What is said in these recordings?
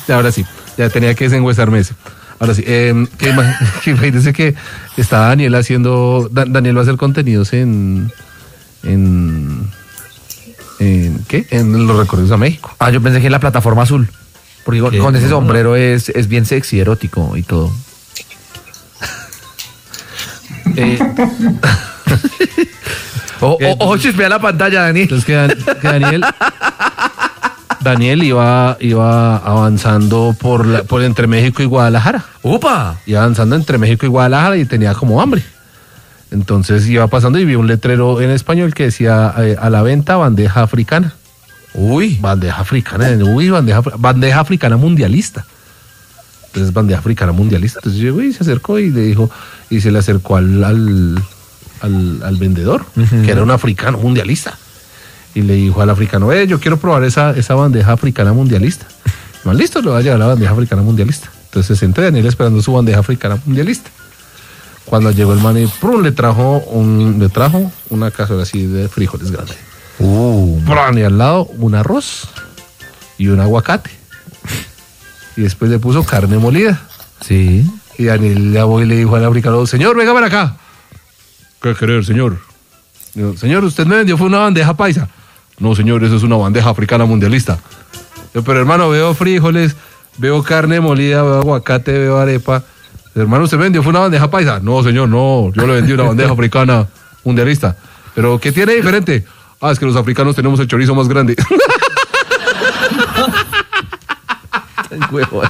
Ahora sí, ya tenía que desengüesarme ese. Ahora sí, que imagínense que está Daniel haciendo... Daniel va a hacer contenidos en ¿qué? En los recorridos a México. Yo pensé que en la plataforma azul. Porque con ese sombrero es bien sexy, erótico y todo. Ojo, chispea la pantalla, Daniel. Entonces que Daniel iba avanzando por entre México y Guadalajara. ¡Upa! Iba avanzando entre México y Guadalajara y tenía como hambre. Entonces iba pasando y vio un letrero en español que decía a la venta bandeja africana. Uy. Bandeja africana africana mundialista. Entonces, bandeja africana mundialista. Entonces llegó y se acercó y le dijo, y se le acercó al vendedor, que era un africano mundialista. Y le dijo al africano, yo quiero probar esa bandeja africana mundialista. No, listo, le va a llevar la bandeja africana mundialista. Entonces se sentó Daniel esperando su bandeja africana mundialista. Cuando llegó el man y le trajo una cazuela así de frijoles grande. Y al lado un arroz y un aguacate. Y después le puso carne molida. Sí. Y Daniel le dijo al africano, señor, venga para acá. ¿Qué querer, señor? Digo, señor, usted me vendió fue una bandeja paisa. No, señor, eso es una bandeja africana mundialista. Yo, pero hermano, veo frijoles, veo carne molida, veo aguacate, veo arepa. Hermano, ¿usted me vendió fue una bandeja paisa? No, señor, no, yo le vendí una bandeja africana mundialista. ¿Pero qué tiene diferente? Es que los africanos tenemos el chorizo más grande. Tan huevón.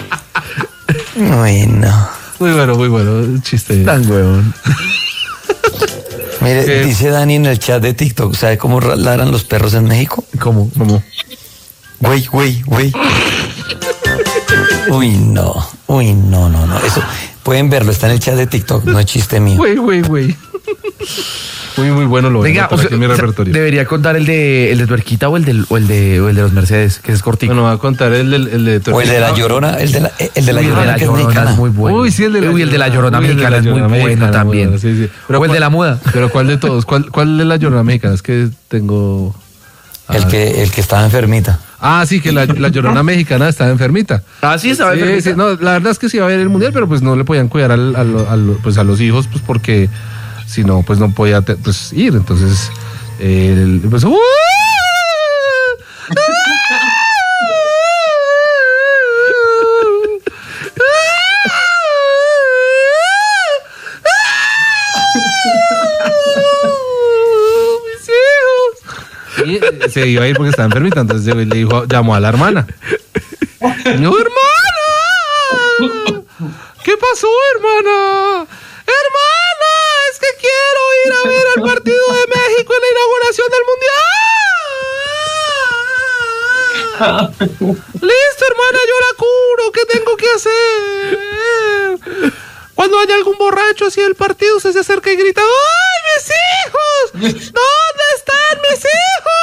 Bueno. Muy bueno, chiste. Tan huevón. Mire, dice Dani en el chat de TikTok, ¿sabe cómo ladran los perros en México? ¿Cómo? Güey. Uy, no. Eso, pueden verlo, está en el chat de TikTok, no es chiste mío. Güey. Muy bueno lo venga, en mi repertorio. Debería contar el de Tuerquita o el de los Mercedes, que es cortico. Bueno, va a contar el de Tuerquita. O el de la Llorona, el de la Llorona, que es mexicana. Es muy bueno. Uy, sí, el de la Llorona mexicana es muy bueno también. Bueno, sí. Pero el de la muda. Pero ¿cuál de todos? ¿Cuál de la Llorona mexicana? Es que tengo... El que estaba enfermita. Sí, que la Llorona mexicana estaba enfermita. Sí, estaba enfermita. Sí, no, la verdad es que sí iba a haber el mundial, pero pues no le podían cuidar a los hijos, pues porque si no, pues no podía ir. Entonces, pues... Y se iba a ir porque estaba enfermita, entonces le dijo, llamó a la hermana. ¡No, hermana! ¿Qué pasó, hermana? ¡Hermana! Es que quiero ir a ver al partido de México en la inauguración del Mundial. Listo, hermana, yo la curo. ¿Qué tengo que hacer? Cuando haya algún borracho así del partido, usted se acerca y grita, ¡ay, mis hijos! ¿Dónde están mis hijos?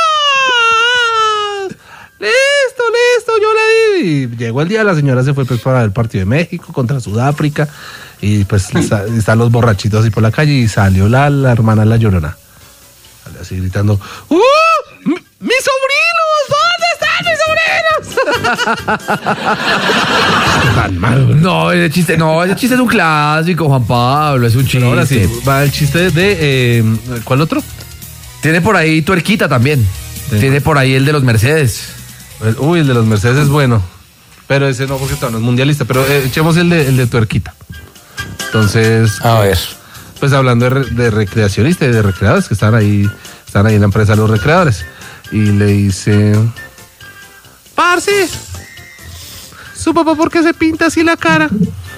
Listo, yo le di. Y llegó el día, la señora se fue pues para el partido de México contra Sudáfrica. Y pues están los borrachitos así por la calle y salió la hermana La Llorona. Salió así gritando, ¡mis sobrinos! ¿Dónde están mis sobrinos? Tan mal. No, ese chiste es un clásico, Juan Pablo, es un chiste. Pero ahora sí, va el chiste de... ¿cuál otro? Tiene por ahí Tuerquita también. Tiene por ahí el de los Mercedes. Uy, el de los Mercedes es bueno. Pero ese no, porque no es mundialista. Pero echemos el de Tuerquita. Entonces... A ver. Pues hablando de recreacionistas y de recreadores que están ahí en la empresa de los recreadores. Y le dice... ¡Parce! ¿Su papá por qué se pinta así la cara?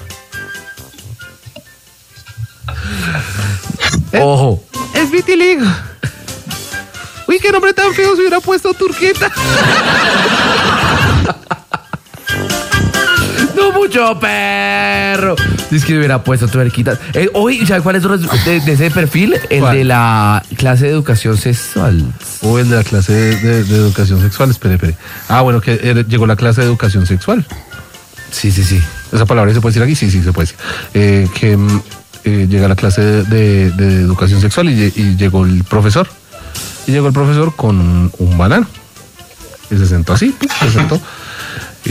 Ojo. Es vitiligo. Uy, qué nombre tan feo, se hubiera puesto Turquita. No mucho perro. Es que hubiera puesto Tuerquita. Oye, ¿sabes cuál es de ese perfil? El ¿cuál? de la clase de educación sexual. O el de la clase de educación sexual. Espere. Bueno, que llegó la clase de educación sexual. Sí. ¿Esa palabra se puede decir aquí? Sí, se puede decir. Llega la clase de educación sexual y llegó el profesor. Y llegó el profesor con un banano. Y se sentó así, se sentó.